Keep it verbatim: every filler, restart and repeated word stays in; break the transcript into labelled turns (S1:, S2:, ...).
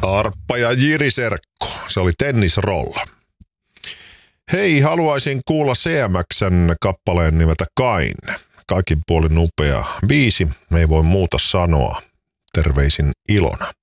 S1: Arppa ja Jiri Serkko. Se oli Tennisrolla. Hei, haluaisin kuulla C M X:n kappaleen nimeltä Kain. Kaikin puolin upea biisi, ei voi muuta sanoa. Terveisin Ilona.